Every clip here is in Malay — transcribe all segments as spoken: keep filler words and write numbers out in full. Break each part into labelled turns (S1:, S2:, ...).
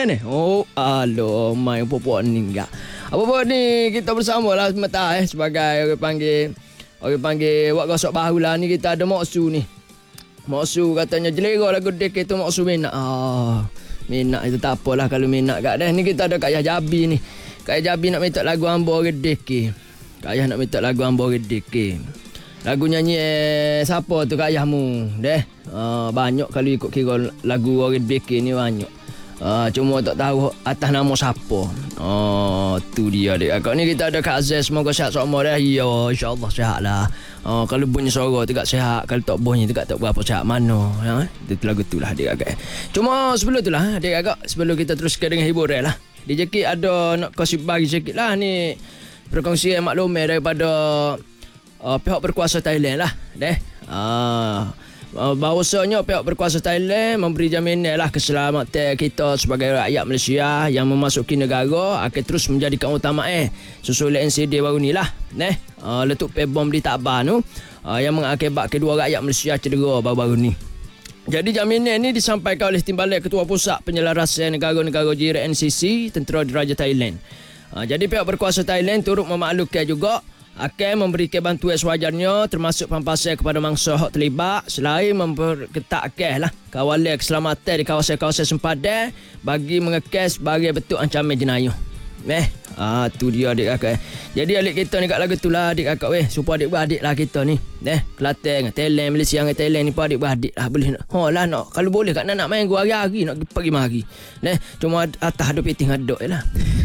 S1: dah ni. Oh, aloh, main popok ni enggak. Apa-apa ni kita bersama lah sementara eh sebagai orang panggil orang panggil buat gosok bahu lah ni kita ada Moksu ni. Moksu katanya jelera lagu dek itu Moksu minat. Ah, minat itu tak apalah kalau minat kat dah. Ni kita ada Kak Yah Jabi ni. Kak Yah Jabi nak minta lagu Ambo Redek. Kak Yah nak minta lagu Ambo Redek. Lagu nyanyi eh, siapa tu Kak Yahmu? Deh. Ah, banyak kalau ikut kira lagu Redek ni banyak. Uh, cuma tak tahu atas nama siapa. Oh, tu dia dek. Kakak ni kita ada Kak Aziz. Semoga sihat semua dah. Ya, insyaAllah sihat lah. Uh, kalau bunyi suara tu kat sihat. Kalau tak bunyi tu kat tak berapa sihat mana. Ya? Itu lagu tu lah dek kakak. Cuma sebelum tu lah dek kakak. Sebelum kita teruskan dengan hiburan lah. D J K ada nak kasih bagi sikit lah ni. Perkongsian maklumnya daripada uh, pihak berkuasa Thailand lah. Deh. Ah. Uh, bahawasanya pihak berkuasa Thailand memberi jaminan lah keselamatan kita sebagai rakyat Malaysia yang memasuki negara akan terus menjadikan utama eh susul N C D baru ni lah neh uh, letup pe bom di Taban tu uh, yang mengakibatkan kedua rakyat Malaysia cedera baru-baru ni. Jadi jaminan ini disampaikan oleh Timbalan Ketua Pusat Penyelarasan Negara-Negara Jiran N C C Tentera Diraja Thailand. Uh, jadi pihak berkuasa Thailand turut memaklumkan juga akan memberikan bantuan sewajarnya termasuk pampasan kepada mangsa hak terlibat selain memperketatkan lah kawalan keselamatan di kawasan-kawasan sempadan bagi mengekas sebagai bentuk ancaman jenayah. Eh, ah tu dia adik kakak. Jadi adik kita ni kat lagu tu lah adik kakak weh supaya adik beradik lah kita ni. Eh, Kelantan dengan Thailand, Malaysia dengan Thailand ni pun adik beradik lah boleh nak. Ha lah nak kalau boleh kat nak, nak main gua hari-hari nak pergi mari. Eh, cuma atas ada piting aduk jelah.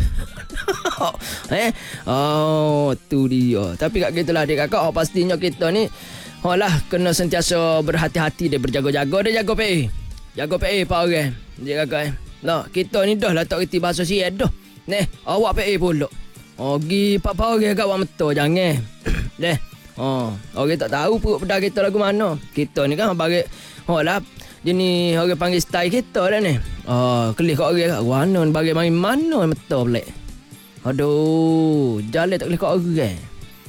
S1: eh oh tu dia. Tapi kat kita lah adik kakak oh, pastinya kita ni oh lah kena sentiasa berhati-hati dia berjaga-jaga dia jaga P A jaga P A pak orang adik kakak eh. Nah kita ni dah lah tak reti bahasa siat dah neh awak P A pula oh gi pak orang kat awak meto jangan deh oh orang tak tahu perut pedas kita lagu mana kita ni kan bagi oh lah jenis orang panggil style kita dah ni oh kelih kat orang kat mana bagi main mana meto pelik. Aduh, jalan tak boleh kat orang.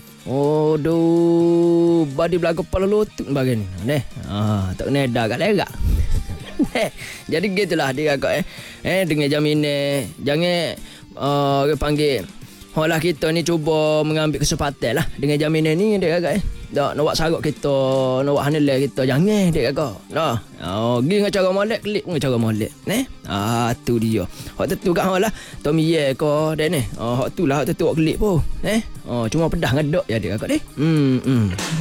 S1: Aduh, badi belakang kepala lutut bagian ni. Neh, ah, tak kena dah kat lerak. Jadi gitulah dia kakak eh. Eh dengan jaminan jangan uh, orang panggil Holah kita ni cuba mengambil kesempatan lah dengan jaminan ni dia kakak eh. Tak nak buat sarap kita, nak buat handle kita jangan dia kakak. Nah, oh, pergi dengan cara molek, klik dengan cara molek. Neh. Ah tu dia. Hak tu kat hang lah. Tommy ye ko dah ni. Oh hak tu lah hak tu buat klik pun. Eh. Oh cuma pedah ngadok ya dia kakak deh. Hmm hmm.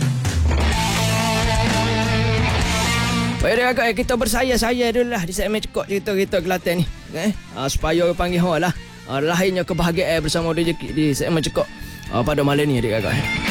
S1: Baik dia kakak kita bersaya-saya dulu lah di segmen cekok cerita kita Kelantan ni. Eh. Ah, supaya orang panggil hang lah. Ah, lahirnya kebahagiaan bersama D J K di segmen cekok ah, pada malam ni dia kakak.